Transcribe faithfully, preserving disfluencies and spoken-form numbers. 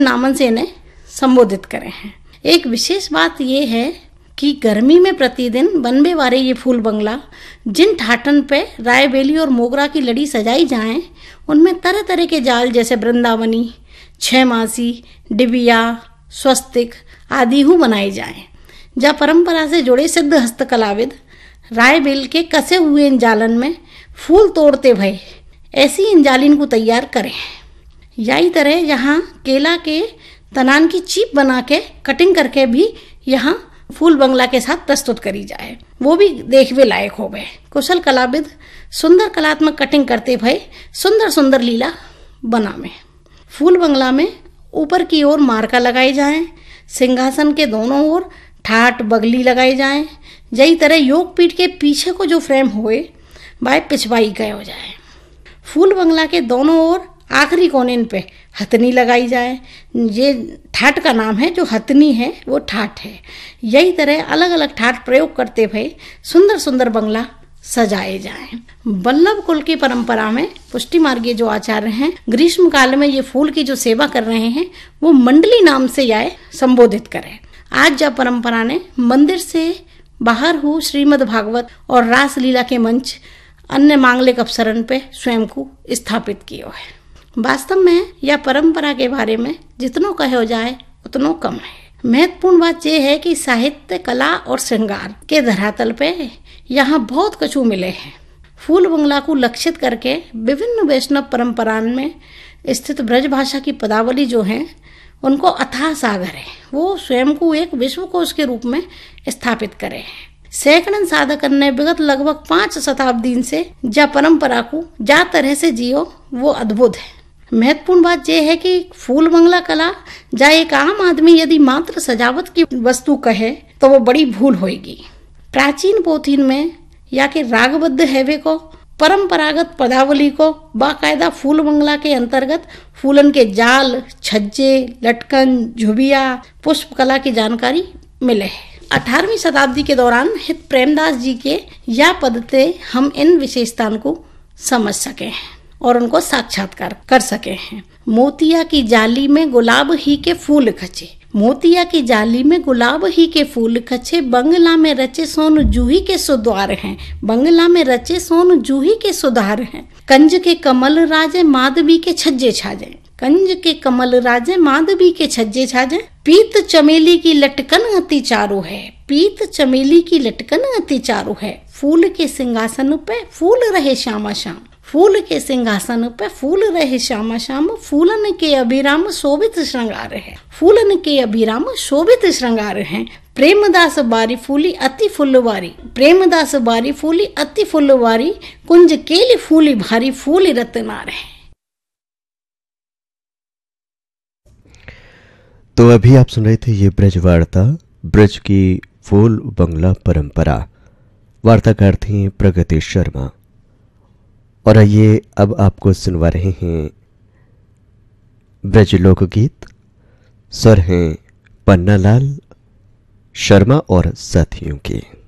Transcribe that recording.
नामन से इन्हें संबोधित करे हैं। एक विशेष बात यह है कि गर्मी में प्रतिदिन बनने वाले ये फूल बंगला जिन ठाठन पे राय बेली और मोगरा की लड़ी सजाई जाएं, उनमें तरह तरह के जाल जैसे वृंदावनी, छह मासी, डिबिया, स्वस्तिक आदि हु बनाए जाएं। जहाँ परंपरा से जुड़े सिद्ध हस्तकलाविद राय बेल के कसे हुए इन जालन में फूल तोड़ते भय ऐसी इन जालिन को तैयार करें। यही तरह यहाँ केला के तनान की चीप बना के कटिंग करके भी यहाँ फूल बंगला के साथ प्रस्तुत करी जाए, वो भी देखवे लायक हो गए। कुशल कलाविद सुंदर कलात्मक कटिंग करते भय सुंदर सुंदर लीला बना में। फूल बंगला में ऊपर की ओर मार्का लगाए जाएं, सिंहासन के दोनों ओर ठाट बगली लगाई जाएं। यही तरह योग पीठ के पीछे को जो फ्रेम होए बाय पिछवाई गए हो जाए। फूल बंगला के दोनों ओर आखिरी कोने पे हथनी लगाई जाए। ये ठाट का नाम है, जो हथनी है वो ठाट है। यही तरह अलग अलग ठाट प्रयोग करते हुए सुंदर सुंदर बंगला सजाए जाएं। वल्लभ कुल की परंपरा में पुष्टि मार्गीय जो आचार्य हैं, ग्रीष्म काल में ये फूल की जो सेवा कर रहे हैं वो मंडली नाम से यह संबोधित करें। आज जब परंपरा ने मंदिर से बाहर हो श्रीमद् भागवत और रासलीला के मंच अन्य मांगलिक अवसरन पे स्वयं को स्थापित किया है। वास्तव में यह परंपरा के बारे में जितनो कहो जाए उतनो कम है। महत्वपूर्ण बात यह है कि साहित्य, कला और श्रृंगार के धरातल पे यहाँ बहुत कछु मिले हैं। फूल बंगला को लक्षित करके विभिन्न वैष्णव परंपराओं में स्थित ब्रज भाषा की पदावली जो है उनको अथाह सागर है, वो स्वयं को एक विश्वकोश के रूप में स्थापित करे हैं। सैकड़न साधकन ने विगत लगभग पांच शताब्दी से जा परंपरा को जा तरह से जियो वो अद्भुत है। महत्वपूर्ण बात यह है कि फूल बंगला कला जा एक आम आदमी यदि मात्र सजावट की वस्तु कहे तो वो बड़ी भूल होगी। प्राचीन पोथीन में या के रागबद्ध हैवे को परंपरागत पदावली को बाकायदा फूल बंगला के अंतर्गत फूलन के जाल, छज्जे, लटकन, झुबिया, पुष्प कला की जानकारी मिले है। अठारहवीं शताब्दी के दौरान हित प्रेमदास जी के या पद से हम इन विशेषताओं को समझ सके हैं और उनको साक्षात्कार कर सके हैं। मोतिया की जाली में गुलाब ही के फूल खचे, मोतिया की जाली में गुलाब ही के फूल खचे, बंगला में रचे सोन जूही के सुद्वार हैं, बंगला में रचे सोन जूही के सुधार हैं। कंज के कमल राजे माधवी के छज्जे छाजे, कंज के कमल राजे माधवी के छज्जे छाजे। पीत चमेली की लटकन अति चारू है, पीत चमेली की लटकन अति चारू है। फूल के सिंहासन पे फूल रहे श्यामा श्याम, फूल के सिंहासन पे फूल रहे श्यामा श्याम। फूलन के अभिराम शोभित श्रृंगार है, फूलन के अभिराम शोभित श्रृंगार है। प्रेमदास बारी फूली अति फुलवारी, प्रेमदास बारी फूली अति फुलवारी। कुंज केली फूली भारी फूली रत्नार है। तो अभी आप सुन रहे थे ये ब्रज वार्ता, ब्रज की फूल बंगला परंपरा। वार्ताकार थी प्रगति शर्मा। और आइए अब आपको सुनवा रहे हैं ब्रज लोकगीत। स्वर हैं पन्नालाल शर्मा और साथियों के।